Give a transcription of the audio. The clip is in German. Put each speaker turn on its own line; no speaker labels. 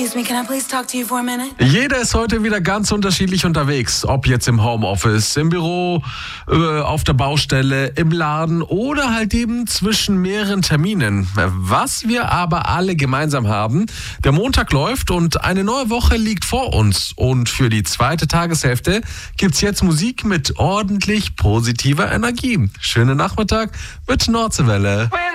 Excuse me, can I please talk to you for a minute?
Jeder ist heute wieder ganz unterschiedlich unterwegs. Ob jetzt im Homeoffice, im Büro, auf der Baustelle, im Laden oder halt eben zwischen mehreren Terminen. Was wir aber alle gemeinsam haben, der Montag läuft und eine neue Woche liegt vor uns. Und für die zweite Tageshälfte gibt's jetzt Musik mit ordentlich positiver Energie. Schönen Nachmittag mit Nordseewelle.